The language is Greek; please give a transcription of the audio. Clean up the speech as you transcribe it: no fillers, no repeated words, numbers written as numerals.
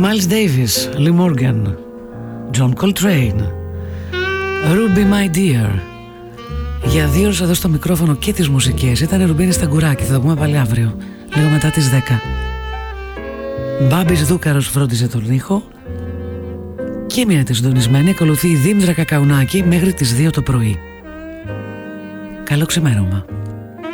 Miles Davis, Lee Morgan, John Coltrane, Ruby My Dear. Για 2 ώρες εδώ στο μικρόφωνο και τις μουσικές ήταν Ρουμπίνη Σταγκουράκη. Θα το πούμε πάλι αύριο, λίγο μετά τις 10. Μπάμπης Δούκαρος φρόντιζε τον ήχο και μείνετε συντονισμένοι. Ακολουθεί η Δήμητρα Κακαουνάκη μέχρι τις 2 το πρωί. Καλό ξημέρωμα.